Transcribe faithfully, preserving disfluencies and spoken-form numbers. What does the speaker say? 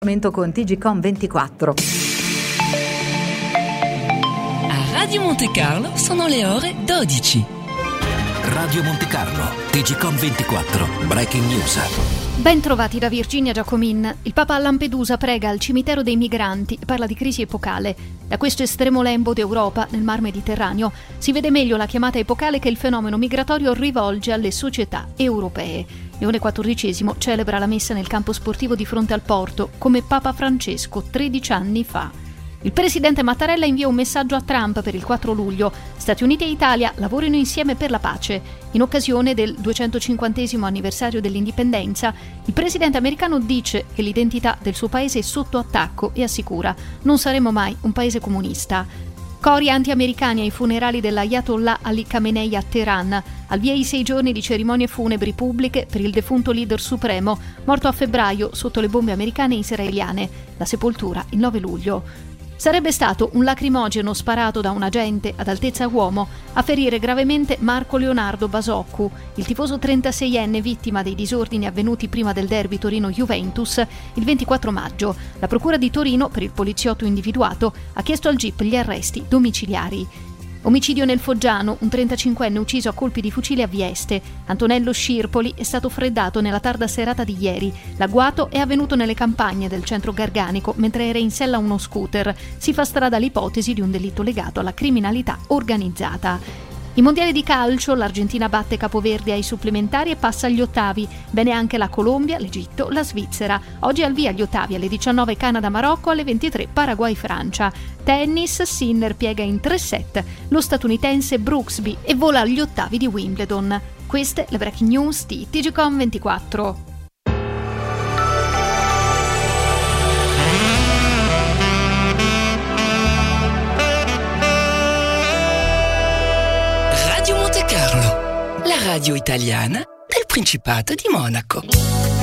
Con T G Com ventiquattro. A Radio Monte Carlo sono le ore dodici. Radio Monte Carlo, T G Com ventiquattro, Breaking News. Ben trovati da Virginia Giacomin. Il Papa a Lampedusa prega al cimitero dei migranti e parla di crisi epocale. Da questo estremo lembo d'Europa, nel Mar Mediterraneo, si vede meglio la chiamata epocale che il fenomeno migratorio rivolge alle società europee. Leone quattordicesimo celebra la messa nel campo sportivo di fronte al porto, come Papa Francesco tredici anni fa. Il presidente Mattarella invia un messaggio a Trump per il quattro luglio. Stati Uniti e Italia lavorino insieme per la pace. In occasione del duecentocinquantesimo anniversario dell'indipendenza, il presidente americano dice che l'identità del suo paese è sotto attacco e assicura: non saremo mai un paese comunista. Cori anti-americani ai funerali dell'Ayatollah Ali Khamenei a Teheran. Al via i sei giorni di cerimonie funebri pubbliche per il defunto leader supremo, morto a febbraio sotto le bombe americane e israeliane. La sepoltura il nove luglio. Sarebbe stato un lacrimogeno sparato da un agente ad altezza uomo a ferire gravemente Marco Leonardo Basoccu, il tifoso trentaseienne vittima dei disordini avvenuti prima del derby Torino-Juventus il ventiquattro maggio. La procura di Torino, per il poliziotto individuato, ha chiesto al G I P gli arresti domiciliari. Omicidio nel Foggiano, un trentacinquenne ucciso a colpi di fucile a Vieste. Antonello Scirpoli è stato freddato nella tarda serata di ieri. L'agguato è avvenuto nelle campagne del centro Garganico mentre era in sella a uno scooter. Si fa strada l'ipotesi di un delitto legato alla criminalità organizzata. I mondiali di calcio, l'Argentina batte Capoverde ai supplementari e passa agli ottavi. Bene anche la Colombia, l'Egitto, la Svizzera. Oggi al via gli ottavi alle diciannove Canada-Marocco, alle ventitré Paraguay-Francia. Tennis, Sinner piega in tre set lo statunitense Brooksby e vola agli ottavi di Wimbledon. Queste le breaking news di T G Com ventiquattro. Radio Monte Carlo, la radio italiana del Principato di Monaco.